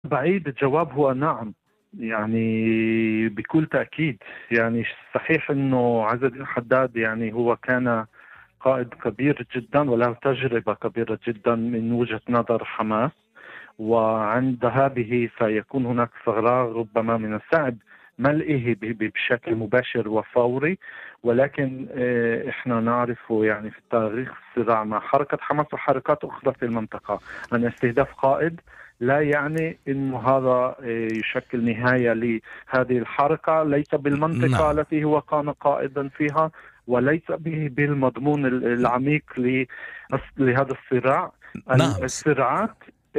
بعيد. الجواب هو نعم، يعني بكل تأكيد. يعني صحيح أنه عز الدين حداد يعني هو كان قائد كبير جدا وله تجربة كبيرة جدا من وجهة نظر حماس، وعند ذهابه سيكون هناك فراغ ربما من الصعب ملئه بشكل مباشر وفوري. ولكن احنا نعرف يعني في التاريخ الصراع مع حركة حماس وحركات أخرى في المنطقة أن استهداف قائد لا يعني أنه هذا يشكل نهاية لهذه الحركة، ليس بالمنطقة نعم. التي هو كان قائدا فيها، وليس بالمضمون العميق لهذا الصراع. نعم. الصراعات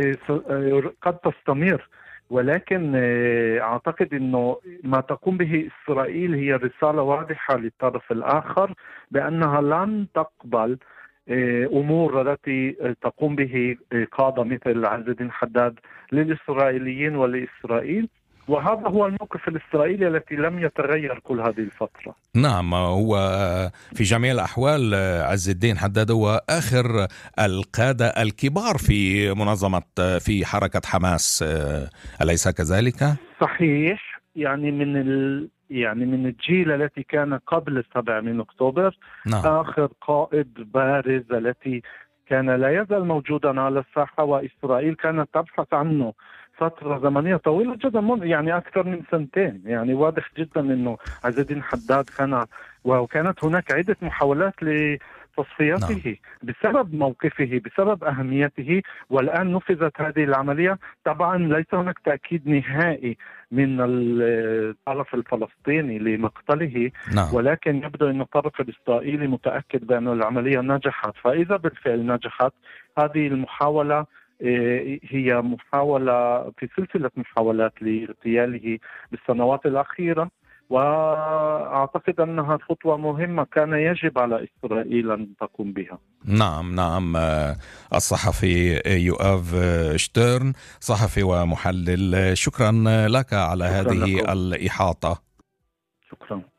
قد تستمر، ولكن أعتقد أنه ما تقوم به إسرائيل هي رسالة واضحة للطرف الآخر بأنها لن تقبل أمور التي تقوم به قادة مثل عز الدين حداد للإسرائيليين ولإسرائيل. وهذا هو الموقف الإسرائيلي الذي لم يتغير كل هذه الفترة. نعم، هو في جميع الأحوال عز الدين حداد هو آخر القادة الكبار في منظمة في حركة حماس، أليس كذلك؟ صحيح. يعني يعني من الجيل التي كان قبل 7 من أكتوبر، نعم. آخر قائد بارز التي كان لا يزال موجودا على الساحة، وإسرائيل كانت تبحث عنه فترة زمنية طويلة جدا، يعني أكثر من 2 سنين. يعني واضح جدا أنه عز الدين حداد كان، وكانت هناك عدة محاولات نعم. لتصفيته بسبب موقفه، بسبب أهميته، والآن نفذت هذه العملية. طبعا ليس هناك تأكيد نهائي من الطرف الفلسطيني لمقتله، نعم. ولكن يبدو أن الطرف الإسرائيلي متأكد بأن العملية نجحت. فإذا بالفعل نجحت هذه المحاولة، هي محاولة في سلسلة محاولات لاغتياله بالسنوات الأخيرة، وأعتقد أنها خطوة مهمة كان يجب على إسرائيل أن تقوم بها. نعم. نعم. الصحفي يؤاف شتيرن، صحفي ومحلل، شكرا لك على شكرا هذه لكم. الإحاطة. شكرا.